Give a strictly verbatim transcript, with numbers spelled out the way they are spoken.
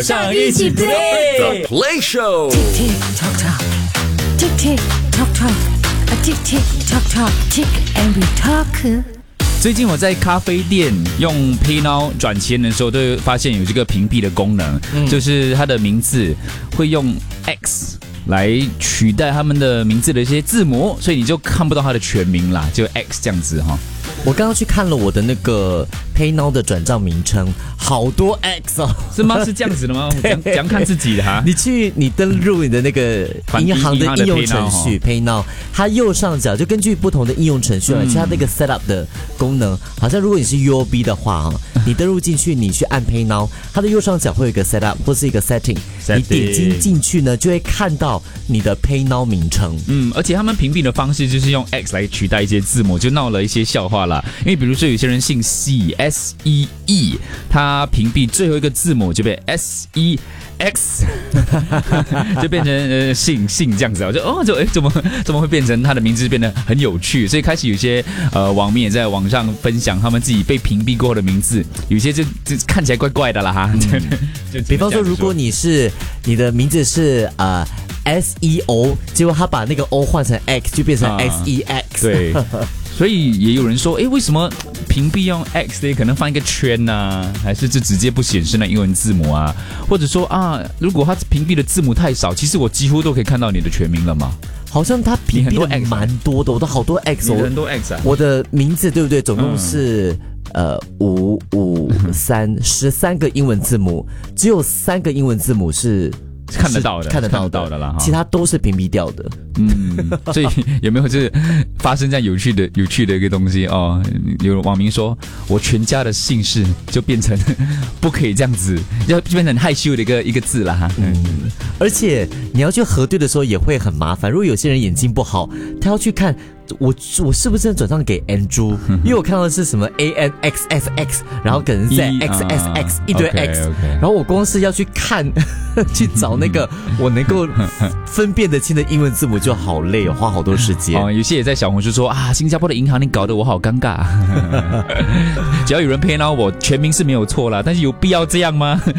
上一起 play The Play Show。 Tick tock tock, tick tick tock tock, a tick tick tock tock, tick and we talk。 最近我在咖啡店用 PayNow 转钱的时候，都会发现有这个屏蔽的功能，嗯、就是它的名字会用 X 来取代他们的名字的一些字母，所以你就看不到它的全名啦，就 X 这样子哈。 我刚刚去看了我的那个 PayNow 的转账名称，好多 X 哦， 是吗？是这样子的吗？怎样看自己的哈？ 你去你登入你的那个银行的应用程序 PayNow， 它右上角就根据不同的应用程序来去它那个 Setup 的功能，好像如果你是 U O B 的话，你登入进去，你去按 PayNow， 它的右上角会有一个 Setup 或是一个 Setting， 你点击进去呢，就会看到你的 PayNow 名称。 嗯，而且他们屏蔽的方式就是用 X 来取代一些字母，就闹了一些笑话啦。因为比如说有些人姓 C S E E， 他屏蔽最后一个字母就被 S E X， 就变成呃姓姓这样子，我就哦就哎怎么怎么会变成他的名字变得很有趣，所以开始有些呃网民也在网上分享他们自己被屏蔽过后的名字，有些就就看起来怪怪的啦哈。嗯、 就比方说，如果你是你的名字是呃 S E O， 结果他把那个 O 换成 X， 就变成 S E X。 啊、对。所以也有人说，哎，为什么屏蔽用 X 呢？可能放一个圈呐、啊，还是就直接不显示那英文字母啊？或者说啊，如果它屏蔽的字母太少，其实我几乎都可以看到你的全名了嘛？ 好像它屏蔽的蛮多的，我都好多 X， 很多 X 啊。 我的名字对不对？总共是、嗯、呃五五三十三个英文字母，只有三个英文字母是。 看得到的， 看得到 的, 看得到的啦， 其他都是屏蔽掉的。 嗯，所以有没有就是发生这样有趣的、有趣的一个东西哦？有网民说，我全家的姓氏就变成不可以这样子，要变成害羞的一个一个字了哈。 嗯，而且你要去核对的时候也会很麻烦。如果有些人眼睛不好，他要去看。我我是不是转账给 Andrew？ 因为我看到的是什么 A N X S X， 然后可能 Z X S X 一堆 X， 然后我光是要去看去找那个我能够分辨得清的英文字母就好累哦，花好多时间。 哦，有些也在小红书说啊，新加坡的银行你搞得我好尴尬。只要有人 PayNow 我全名是没有错啦，但是有必要这样吗？